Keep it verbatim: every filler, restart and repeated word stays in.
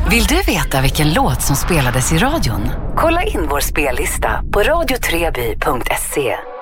Vill du veta vilken låt som spelades i radion? Kolla in vår spellista på radio tre by punkt se.